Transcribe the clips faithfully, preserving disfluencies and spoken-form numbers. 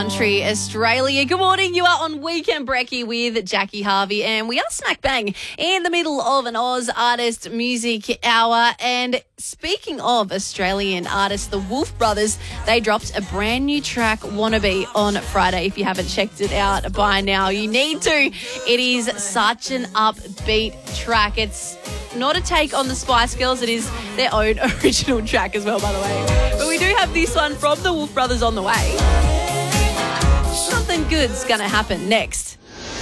Country Australia. Good morning. You are on Weekend Brekkie with Jackie Harvey, and we are smack bang in the middle of an Oz Artist Music Hour. And speaking of Australian artists, the Wolf Brothers, they dropped a brand new track, Wannabe, on Friday. If you haven't checked it out by now, you need to. It is such an upbeat track. It's not a take on the Spice Girls. It is their own original track as well, by the way. But we do have this one from the Wolf Brothers on the way. Something good's going to happen next.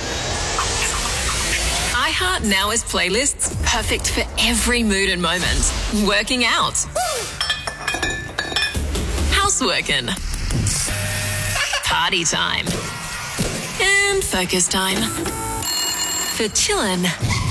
iHeart now has playlists perfect for every mood and moment. Working out. Houseworking. Party time. And focus time. For chillin'.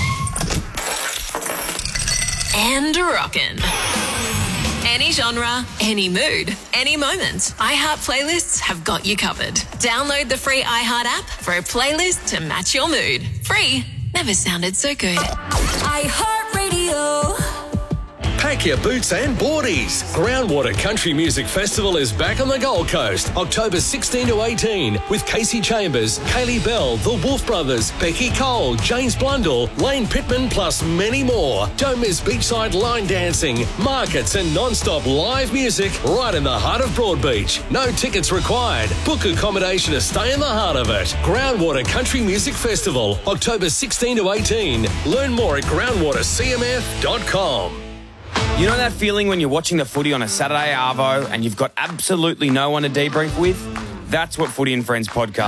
And rockin'. Any genre, any mood, any moment. iHeart playlists have got you covered. Download the free iHeart app for a playlist to match your mood. Free never sounded so good. iHeart Radio. Pack your boots and boardies. Groundwater Country Music Festival is back on the Gold Coast, October sixteenth to eighteenth, with Casey Chambers, Kaylee Bell, the Wolf Brothers, Becky Cole, James Blundell, Lane Pittman, plus many more. Don't miss beachside line dancing, markets and non-stop live music right in the heart of Broadbeach. No tickets required. Book accommodation to stay in the heart of it. Groundwater Country Music Festival, October sixteenth to eighteenth. Learn more at groundwater c m f dot com. You know that feeling when you're watching the footy on a Saturday arvo and you've got absolutely no one to debrief with? That's what Footy and Friends podcast